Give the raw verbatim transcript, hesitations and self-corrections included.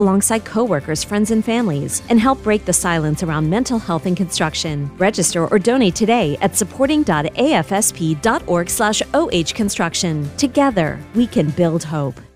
alongside coworkers, friends, and families, and help break the silence around mental health in construction. Register or donate today at supporting dot a f s p dot org slash oh construction. Together, we can build hope.